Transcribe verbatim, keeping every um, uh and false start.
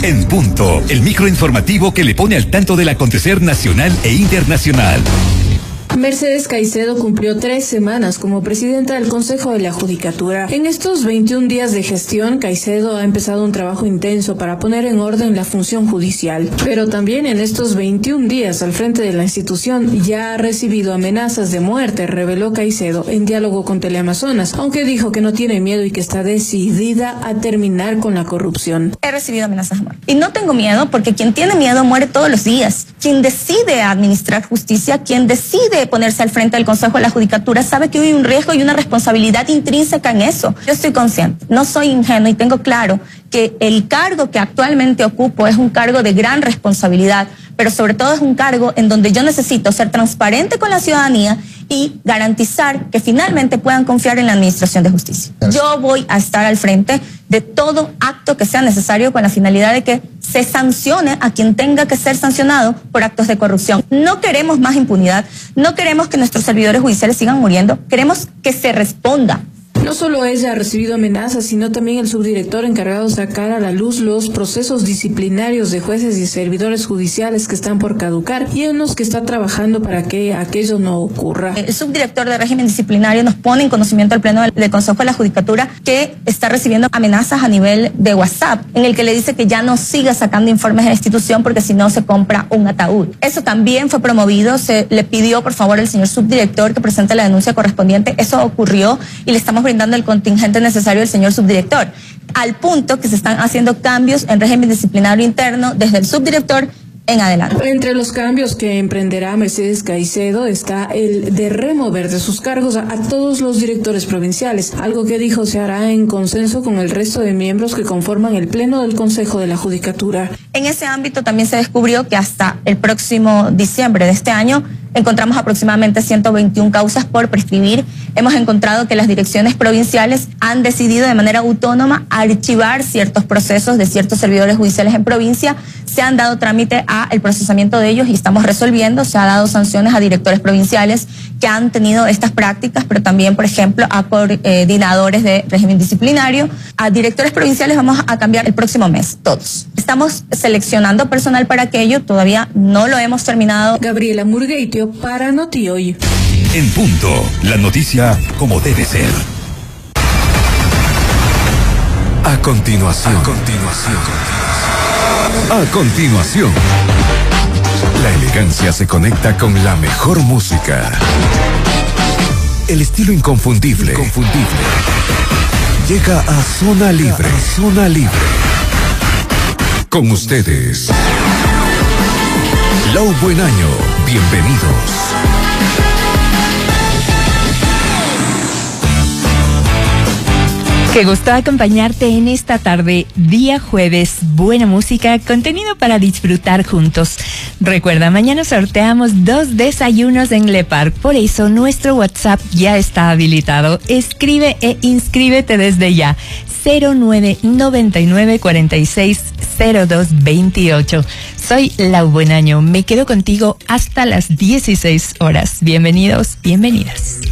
En Punto, el microinformativo que le pone al tanto del acontecer nacional e internacional. Mercedes Caicedo cumplió tres semanas como presidenta del Consejo de la Judicatura. En estos veintiún días de gestión, Caicedo ha empezado un trabajo intenso para poner en orden la función judicial. Pero también en estos veintiún días al frente de la institución ya ha recibido amenazas de muerte, reveló Caicedo en diálogo con Teleamazonas, aunque dijo que no tiene miedo y que está decidida a terminar con la corrupción. He recibido amenazas de muerte. Y no tengo miedo porque quien tiene miedo muere todos los días. Quien decide administrar justicia, quien decide ponerse al frente del Consejo de la Judicatura, sabe que hay un riesgo y una responsabilidad intrínseca en eso. Yo estoy consciente, no soy ingenuo y tengo claro que el cargo que actualmente ocupo es un cargo de gran responsabilidad, pero sobre todo es un cargo en donde yo necesito ser transparente con la ciudadanía y garantizar que finalmente puedan confiar en la administración de justicia. Yo voy a estar al frente de todo acto que sea necesario con la finalidad de que se sancione a quien tenga que ser sancionado por actos de corrupción. No queremos más impunidad, no queremos que nuestros servidores judiciales sigan muriendo, queremos que se responda. No solo ella ha recibido amenazas, sino también el subdirector encargado de sacar a la luz los procesos disciplinarios de jueces y servidores judiciales que están por caducar y en los que está trabajando para que aquello no ocurra. El subdirector de régimen disciplinario nos pone en conocimiento al Pleno del Consejo de la Judicatura que está recibiendo amenazas a nivel de WhatsApp, en el que le dice que ya no siga sacando informes de la institución porque si no se compra un ataúd. Eso también fue promovido, se le pidió por favor al señor subdirector que presente la denuncia correspondiente, eso ocurrió y le estamos brindando el contingente necesario al señor subdirector, al punto que se están haciendo cambios en régimen disciplinario interno desde el subdirector en adelante. Entre los cambios que emprenderá Mercedes Caicedo está el de remover de sus cargos a, a todos los directores provinciales, algo que dijo se hará en consenso con el resto de miembros que conforman el Pleno del Consejo de la Judicatura. En ese ámbito también se descubrió que hasta el próximo diciembre de este año encontramos aproximadamente ciento veintiuna causas por prescribir. Hemos encontrado que las direcciones provinciales han decidido de manera autónoma archivar ciertos procesos de ciertos servidores judiciales en provincia. Se han dado trámite a el procesamiento de ellos y estamos resolviendo. Se ha dado sanciones a directores provinciales que han tenido estas prácticas, pero también, por ejemplo, a coordinadores de régimen disciplinario. A directores provinciales vamos a cambiar el próximo mes, todos. Estamos seleccionando personal para aquello, todavía no lo hemos terminado. Gabriela Murgueitio para Notioy. En Punto, la noticia como debe ser. A continuación. A continuación. A continuación. La elegancia se conecta con la mejor música. El estilo inconfundible. Inconfundible. Llega a Zona Libre. Zona Libre. Con ustedes. Lau Buen Año. Bienvenidos. Qué gusto acompañarte en esta tarde, día jueves, buena música, contenido para disfrutar juntos. Recuerda, mañana sorteamos dos desayunos en Le Parc, por eso nuestro WhatsApp ya está habilitado. Escribe e inscríbete desde ya, cero nueve noventa y nueve cuarenta y seis cero dos veintiocho. Soy Lau Buen Año, me quedo contigo hasta las dieciséis horas. Bienvenidos, bienvenidas.